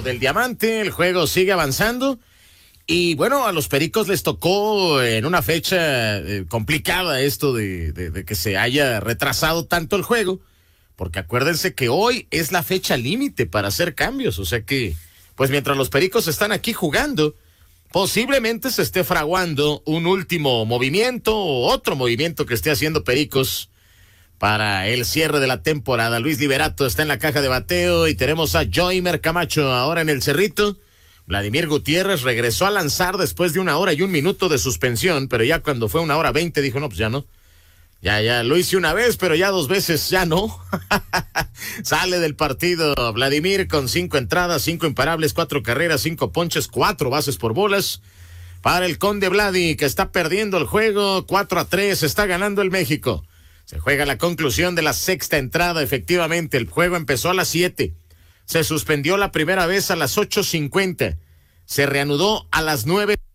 Paso del Diamante, el juego sigue avanzando. Y bueno, a los Pericos les tocó en una fecha complicada esto de que se haya retrasado tanto el juego, porque acuérdense que hoy es la fecha límite para hacer cambios, o sea que, pues mientras los Pericos están aquí jugando, posiblemente se esté fraguando un último movimiento o otro movimiento que esté haciendo Pericos para el cierre de la temporada. Luis Liberato está en la caja de bateo y tenemos a Joymer Camacho ahora en el Cerrito. Vladimir Gutiérrez regresó a lanzar después de 1 hora y 1 minuto de suspensión, pero ya cuando fue 1 hora 20 dijo, no, pues ya no. Ya lo hice una vez, pero ya 2 veces ya no. Sale del partido Vladimir con 5 entradas, 5 imparables, 4 carreras, 5 ponches, 4 bases por bolas. Para el Conde Vladi, que está perdiendo el juego, 4-3, está ganando el México. Se juega la conclusión de la 6ª entrada, efectivamente. El juego empezó a las 7. Se suspendió la primera vez a las 8:50. Se reanudó a las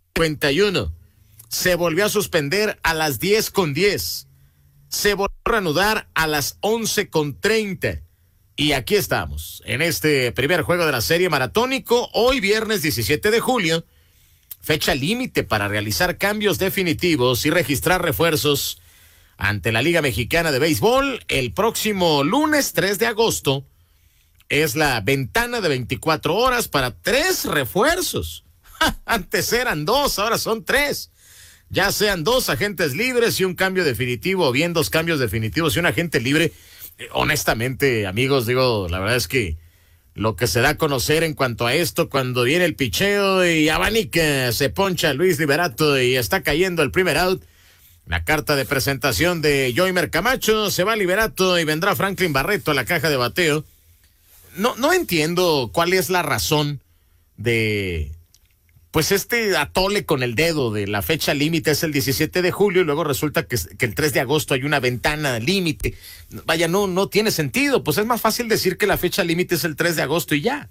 9:51. Se volvió a suspender a las 10:10. Se volvió a reanudar a las 11:30. Y aquí estamos, en este primer juego de la serie maratónico, hoy viernes 17 de julio, fecha límite para realizar cambios definitivos y registrar refuerzos ante la Liga Mexicana de Béisbol. El próximo lunes 3 de agosto es la ventana de 24 horas para 3 refuerzos. Antes eran 2, ahora son 3. Ya sean 2 agentes libres y un cambio definitivo, o bien 2 cambios definitivos y un agente libre. Honestamente, amigos, digo, la verdad es que lo que se da a conocer en cuanto a esto, cuando viene el picheo y abanica, se poncha Luis Liberato y está cayendo el primer out. La carta de presentación de Joymer Camacho, se va Liberato y vendrá Franklin Barreto a la caja de bateo. No entiendo cuál es la razón de, pues este atole con el dedo de la fecha límite es el 17 de julio y luego resulta que el 3 de agosto hay una ventana límite. Vaya, no tiene sentido, pues es más fácil decir que la fecha límite es el 3 de agosto y ya.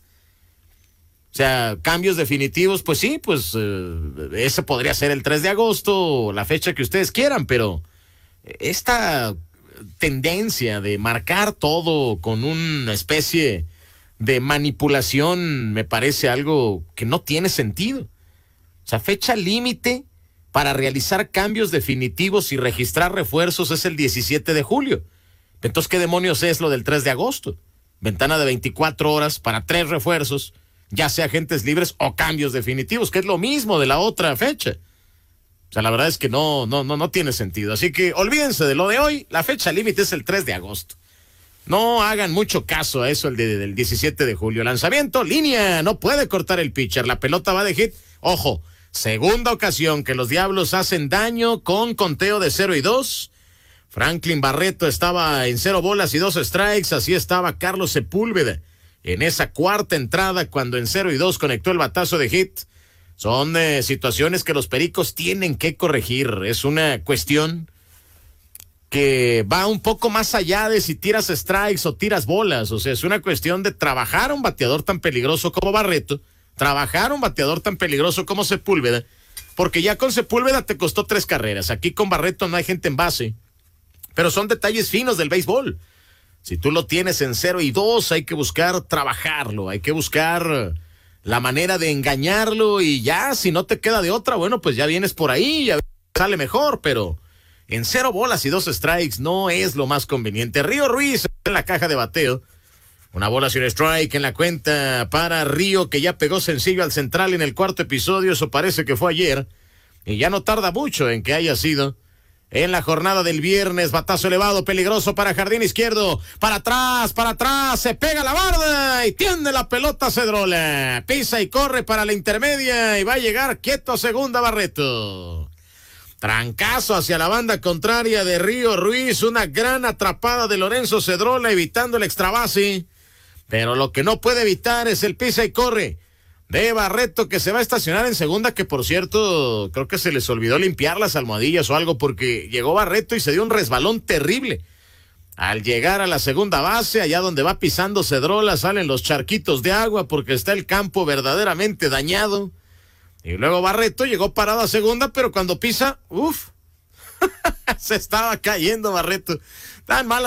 O sea, cambios definitivos, pues sí, pues ese podría ser el 3 de agosto o la fecha que ustedes quieran, pero esta tendencia de marcar todo con una especie de manipulación me parece algo que no tiene sentido. O sea, fecha límite para realizar cambios definitivos y registrar refuerzos es el 17 de julio. Entonces, ¿qué demonios es lo del 3 de agosto? Ventana de 24 horas para 3 refuerzos, ya sea agentes libres o cambios definitivos, que es lo mismo de la otra fecha. O sea, la verdad es que no tiene sentido. Así que olvídense de lo de hoy, la fecha límite es el 3 de agosto. No hagan mucho caso a eso, del 17 de julio. Lanzamiento, línea, no puede cortar el pitcher, la pelota va de hit. Ojo, segunda ocasión que los Diablos hacen daño con conteo de 0-2. Franklin Barreto estaba en 0 bolas y 2 strikes, así estaba Carlos Sepúlveda en esa cuarta entrada cuando en 0-2 conectó el batazo de hit. Son situaciones que los Pericos tienen que corregir. Es una cuestión que va un poco más allá de si tiras strikes o tiras bolas. O sea, es una cuestión de trabajar a un bateador tan peligroso como Barreto, trabajar a un bateador tan peligroso como Sepúlveda, porque ya con Sepúlveda te costó 3 carreras. Aquí con Barreto no hay gente en base, pero son detalles finos del béisbol. Si tú lo tienes en 0-2, hay que buscar trabajarlo, hay que buscar la manera de engañarlo y ya, si no te queda de otra, bueno, pues ya vienes por ahí, ya sale mejor, pero en 0 bolas y 2 strikes no es lo más conveniente. Río Ruiz en la caja de bateo. 1 bola sin strike en la cuenta para Río, que ya pegó sencillo al central en el 4º episodio, eso parece que fue ayer, y ya no tarda mucho en que haya sido. En la jornada del viernes, batazo elevado, peligroso para jardín izquierdo, para atrás, se pega la barda y tiende la pelota Cedrola, pisa y corre para la intermedia y va a llegar quieto a segunda Barreto. Trancazo hacia la banda contraria de Río Ruiz, una gran atrapada de Lorenzo Cedrola evitando el extra base, pero lo que no puede evitar es el pisa y corre de Barreto, que se va a estacionar en segunda, que por cierto, creo que se les olvidó limpiar las almohadillas o algo, porque llegó Barreto y se dio un resbalón terrible. Al llegar a la segunda base, allá donde va pisando Cedrola, salen los charquitos de agua porque está el campo verdaderamente dañado. Y luego Barreto llegó parado a segunda, pero cuando pisa, se estaba cayendo Barreto. Tan mala